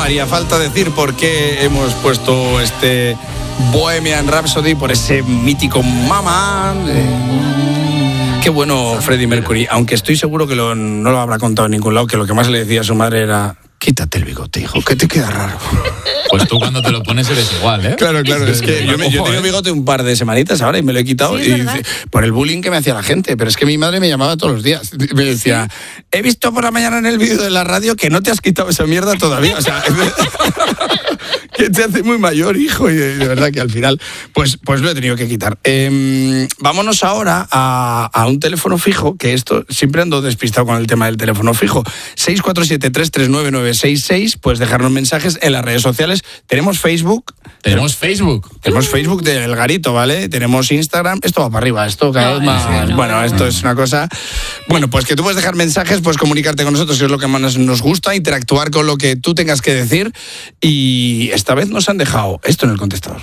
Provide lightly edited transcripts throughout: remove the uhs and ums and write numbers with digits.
haría falta decir por qué hemos puesto este Bohemian Rhapsody, por ese mítico Mama. Qué bueno Freddie Mercury, aunque estoy seguro que no lo habrá contado en ningún lado, que lo que más le decía a su madre era: quítate el bigote, hijo, que te queda raro. Pues tú cuando te lo pones eres igual, ¿eh? Claro, es que yo tengo bigote un par de semanitas ahora y me lo he quitado por el bullying que me hacía la gente, pero es que mi madre me llamaba todos los días. Me decía: he visto por la mañana en el vídeo de la radio que no te has quitado esa mierda todavía, o sea, que te hace muy mayor, hijo, y de verdad que al final pues lo he tenido que quitar. Vámonos ahora a un teléfono fijo, que esto siempre ando despistado con el tema del teléfono fijo. 647-339-966, puedes dejarnos mensajes en las redes sociales. Tenemos Facebook. Tenemos Facebook del Garito, ¿vale? Tenemos Instagram. Esto va para arriba, esto cada vez más. No. Bueno, esto es una cosa. Bueno, pues que tú puedes dejar mensajes, puedes comunicarte con nosotros, que es lo que más nos gusta, interactuar con lo que tú tengas que decir. Y esta vez nos han dejado esto en el contestador.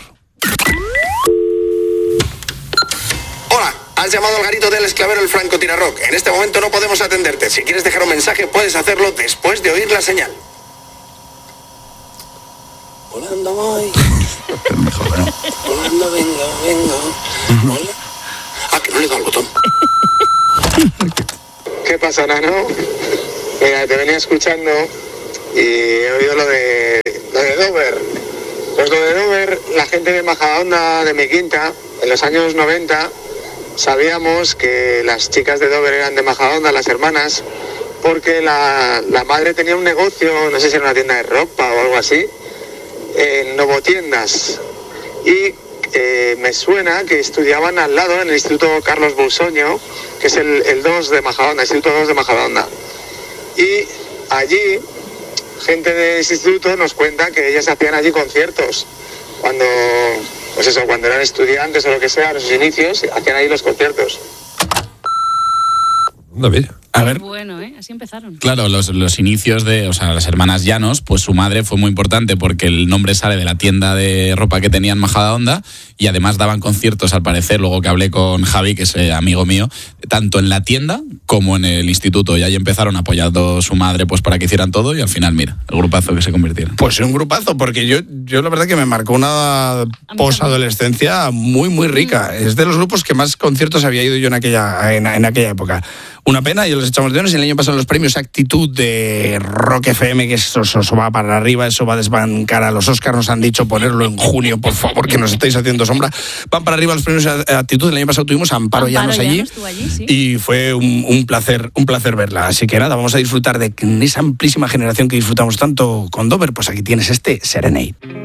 Hola, has llamado al Garito del Esclavero El Francotirador. En este momento no podemos atenderte. Si quieres dejar un mensaje, puedes hacerlo después de oír la señal. Hola, anda, voy. Mejor, ¿no? Hola, anda, venga. Hola. Que no le he dado al botón. ¿Qué pasa, Nano? Mira, te venía escuchando y he oído lo de Dover. Pues lo de Dover, la gente de Majadahonda, de mi quinta, en los años 90, sabíamos que las chicas de Dover eran de Majadahonda, las hermanas, porque la madre tenía un negocio, no sé si era una tienda de ropa o algo así, en Novotiendas, y me suena que estudiaban al lado en el Instituto Carlos Busoño, que es el 2 de Majadahonda, Instituto 2 de Majadahonda, y allí gente de ese instituto nos cuenta que ellas hacían allí conciertos cuando eran estudiantes o lo que sea, en sus inicios, hacían ahí los conciertos. A ver. Bueno, así empezaron. Claro, los inicios de, las hermanas Llanos, pues su madre fue muy importante porque el nombre sale de la tienda de ropa que tenían Majadahonda y además daban conciertos, al parecer, luego que hablé con Javi, que es amigo mío, tanto en la tienda como en el instituto, y ahí empezaron apoyando su madre pues para que hicieran todo y al final, mira, el grupazo que se convirtieron. Pues un grupazo, porque yo la verdad que me marcó una posadolescencia muy, muy rica. Es de los grupos que más conciertos había ido yo en aquella época. Una pena, yo los echamos de menos. El año pasado los premios Actitud de Rock FM, que eso va para arriba, eso va a desbancar a los Oscars, nos han dicho ponerlo en junio, por favor, que nos estáis haciendo sombra. Van para arriba los premios Actitud. El año pasado tuvimos a Amparo Llanos allí, sí. Y fue un placer verla. Así que nada, vamos a disfrutar de esa amplísima generación que disfrutamos tanto con Dover. Pues aquí tienes este Serenade.